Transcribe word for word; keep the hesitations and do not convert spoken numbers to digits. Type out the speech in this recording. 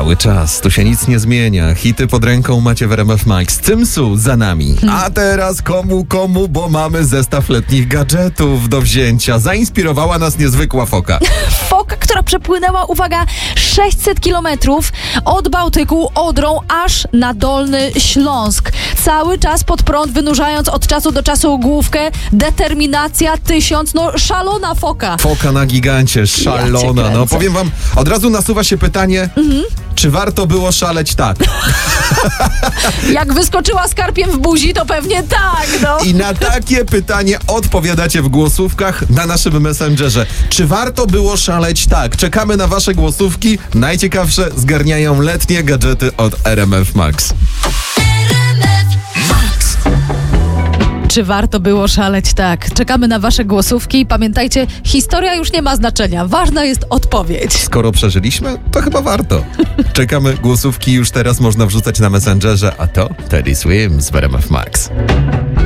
Cały czas, tu się nic nie zmienia. Hity pod ręką macie w R M F Max. Cymsu za nami. A teraz komu, komu, bo mamy zestaw letnich gadżetów do wzięcia. Zainspirowała nas niezwykła foka. Foka, która przepłynęła, uwaga, sześćset kilometrów od Bałtyku Odrą aż na Dolny Śląsk. Cały czas pod prąd, wynurzając od czasu do czasu główkę. Determinacja tysiąc, no szalona foka. Foka na gigancie, szalona. Ja no powiem wam, od razu nasuwa się pytanie, mhm. czy warto było szaleć tak? Jak wyskoczyła z karpiem w buzi, to pewnie tak, no. I na takie pytanie odpowiadacie w głosówkach na naszym Messengerze. Czy warto było szaleć tak? Czekamy na wasze głosówki. Najciekawsze zgarniają letnie gadżety od R M F Max. Czy warto było szaleć tak? Czekamy na wasze głosówki. Pamiętajcie, historia już nie ma znaczenia. Ważna jest odpowiedź. Skoro przeżyliśmy, to chyba warto. Czekamy, głosówki już teraz można wrzucać na Messengerze, a to Teddy Swims w R M F Max.